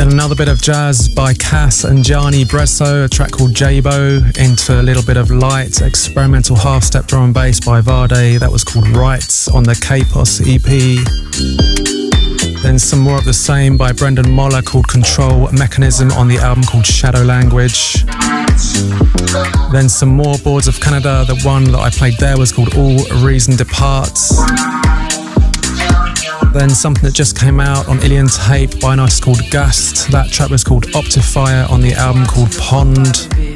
Then another bit of jazz by Cass and Gianni Bresso, a track called Jabo, into a little bit of light experimental half-step drum and bass by Vade, that was called Rights on the Kapos EP. Then some more of the same by Brendan Moller called Control Mechanism on the album called Shadow Language. Then some more Boards of Canada, the one that I played there was called All Reason Departs. Then something that just came out on Ilian Tape by an artist called Gust. That track was called Optifier on the album called Pond.